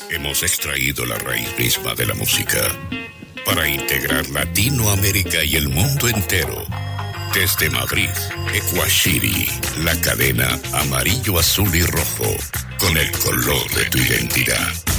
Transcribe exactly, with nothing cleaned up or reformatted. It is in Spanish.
Hemos extraído la raíz misma de la música para integrar Latinoamérica y el mundo entero. Desde Madrid, Ecuashiri, la cadena amarillo, azul y rojo, con el color de tu identidad.